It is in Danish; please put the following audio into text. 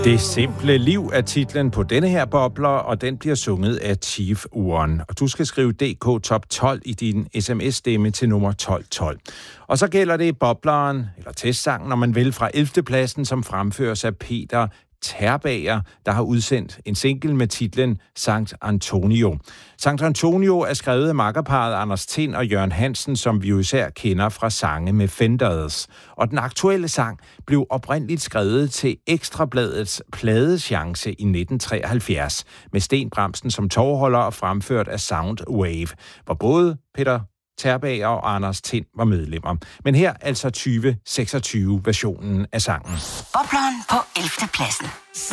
Det simple liv er titlen på denne her bobler, og den bliver sunget af Chief One. Og du skal skrive DK Top 12 i din sms-stemme til nummer 1212. Og så gælder det bobleren, eller testsangen, når man vil, fra 11. pladsen, som fremføres af Peter Terbager, der har udsendt en single med titlen Sankt Antonio. Sankt Antonio er skrevet af makkerparret Anders Tind og Jørgen Hansen, som vi jo især kender fra sange med Fenders. Og den aktuelle sang blev oprindeligt skrevet til Ekstrabladets pladechance i 1973, med Sten Bramsen som tovholder og fremført af Soundwave, hvor både Peter Terbager og Anders Tind var medlemmer. Men her altså 2026-versionen af sangen. Bobleren på 11. pladsen.